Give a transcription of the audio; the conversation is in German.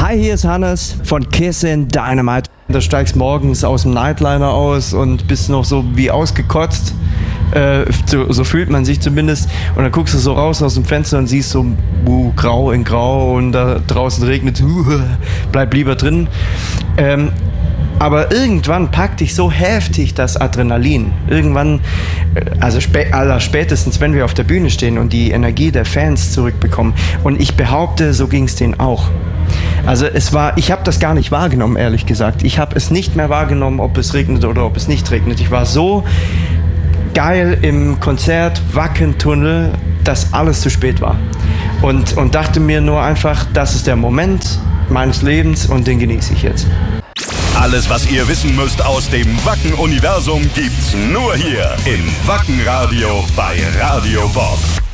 Hi, hier ist Hannes von Kissin' Dynamite. Da steigst morgens aus dem Nightliner aus und bist noch so wie ausgekotzt. So fühlt man sich zumindest. Und dann guckst du so raus aus dem Fenster und siehst so grau in grau und da draußen regnet. Bleib lieber drin. Aber irgendwann packt dich so heftig das Adrenalin. Irgendwann, also spätestens, wenn wir auf der Bühne stehen und die Energie der Fans zurückbekommen. Und ich behaupte, so ging es denen auch. Also ich habe das gar nicht wahrgenommen, ehrlich gesagt. Ich habe es nicht mehr wahrgenommen, ob es regnet oder ob es nicht regnet. Ich war so geil im Konzert, Wackentunnel, dass alles zu spät war. Und dachte mir nur einfach, das ist der Moment meines Lebens und den genieße ich jetzt. Alles, was ihr wissen müsst aus dem Wacken-Universum, gibt's nur hier im Wacken-Radio bei Radio Bob.